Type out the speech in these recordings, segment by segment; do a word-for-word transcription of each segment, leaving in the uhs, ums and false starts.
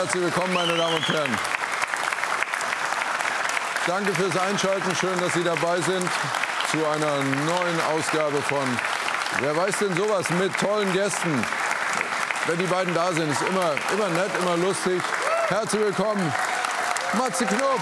Herzlich willkommen, meine Damen und Herren. Danke fürs Einschalten. Schön, dass Sie dabei sind zu einer neuen Ausgabe von Wer weiß denn sowas mit tollen Gästen. Wenn die beiden da sind, ist immer, immer nett, immer lustig. Herzlich willkommen, Matze Knob.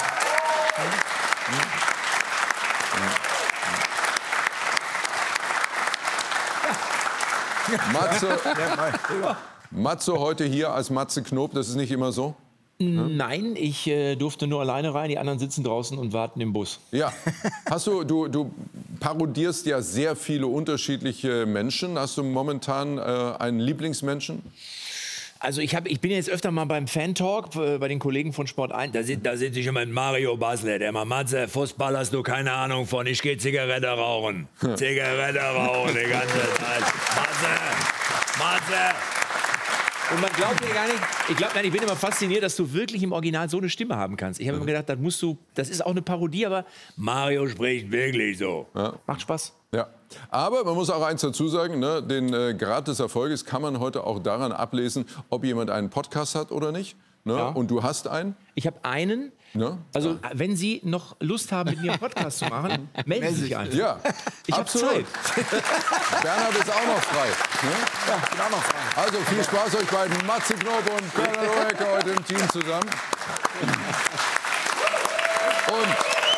Matze, Matze heute hier als Matze Knob, das ist nicht immer so? Nein, ich äh, durfte nur alleine rein, die anderen sitzen draußen und warten im Bus. Ja, hast du, du, du parodierst ja sehr viele unterschiedliche Menschen. Hast du momentan äh, einen Lieblingsmenschen? Also ich, hab, ich bin jetzt öfter mal beim Fan-Talk äh, bei den Kollegen von Sport eins. Da sind, da sind sich immer Mario Basler, der immer, Matze, Fußball hast du keine Ahnung von, ich gehe Zigarette rauchen. Zigarette rauchen die ganze Zeit. Matze, Matze. Und man glaubt mir gar nicht, ich glaube, ich bin immer fasziniert, dass du wirklich im Original so eine Stimme haben kannst. Ich habe immer gedacht, das musst du, das ist auch eine Parodie, aber Mario spricht wirklich so. Ja. Macht Spaß. Ja, aber man muss auch eins dazu sagen, ne, den äh, Grad des Erfolges kann man heute auch daran ablesen, ob jemand einen Podcast hat oder nicht. Ne? Ja. Und du hast einen? Ich habe einen. Ne? Also, wenn Sie noch Lust haben, mit mir einen Podcast zu machen, melden Sie sich einfach. Ja, ich habe Zeit. Bernhard ist auch noch frei. Ne? Ja, ich bin auch noch frei. Also viel Spaß euch beiden, Matze Knob und Bernhard Hoeker heute im Team zusammen. Und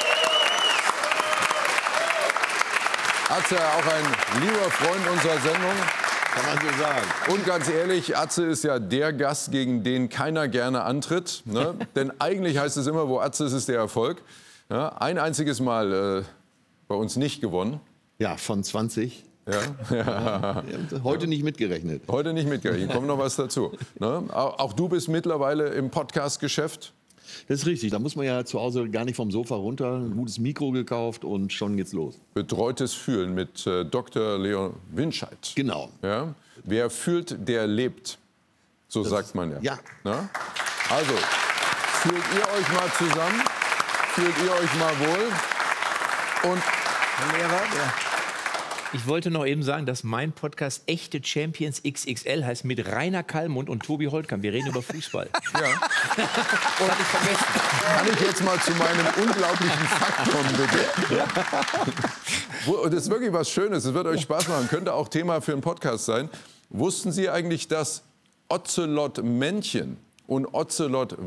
Atze, auch ein lieber Freund unserer Sendung. Kann man so sagen. Und ganz ehrlich, Atze ist ja der Gast, gegen den keiner gerne antritt. Ne? Denn eigentlich heißt es immer, wo Atze ist, ist der Erfolg. Ja, ein einziges Mal äh, bei uns nicht gewonnen. Ja, von zwanzig. Ja. Ja. Heute nicht mitgerechnet. Heute nicht mitgerechnet. Kommt noch was dazu. Ne? Auch, auch du bist mittlerweile im Podcast-Geschäft. Das ist richtig. Da muss man ja zu Hause gar nicht vom Sofa runter. Ein gutes Mikro gekauft und schon geht's los. Betreutes Fühlen mit äh, Doktor Leon Winscheid. Genau. Ja? Wer fühlt, der lebt. So das sagt man ja. Ja. Na? Also, fühlt ihr euch mal zusammen. Fühlt ihr euch mal wohl. Und Herr Lehrer, ja. Ich wollte noch eben sagen, dass mein Podcast Echte Champions X X L heißt mit Rainer Kallmund und Tobi Holtkamp. Wir reden über Fußball. Ja. Und ich vergessen. Kann ich jetzt mal zu meinem unglaublichen Fakt kommen, bitte? Und das ist wirklich was Schönes. Es wird euch Spaß machen. Könnte auch Thema für einen Podcast sein. Wussten Sie eigentlich, dass Ocelot-Männchen und Ocelot